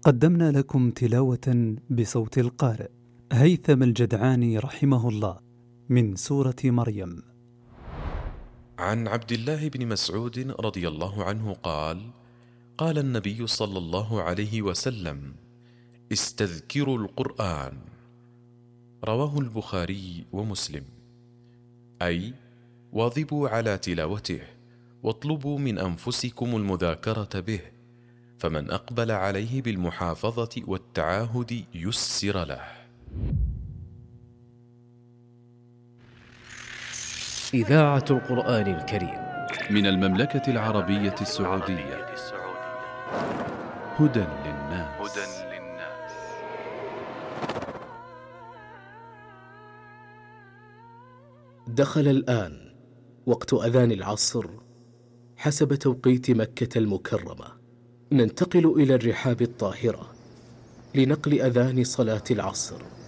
قدمنا لكم تلاوة بصوت القارئ هيثم الجدعاني رحمه الله من سورة مريم. عن عبد الله بن مسعود رضي الله عنه قال: قال النبي صلى الله عليه وسلم: استذكروا القرآن. رواه البخاري ومسلم. أي واظبوا على تلاوته، واطلبوا من أنفسكم المذاكرة به، فمن أقبل عليه بالمحافظة والتعاهد يسر له. إذاعة القرآن الكريم من المملكة العربية السعودية. هدى للناس. دخل الآن وقت أذان العصر حسب توقيت مكة المكرمة. ننتقل إلى الرحاب الطاهرة لنقل أذان صلاة العصر.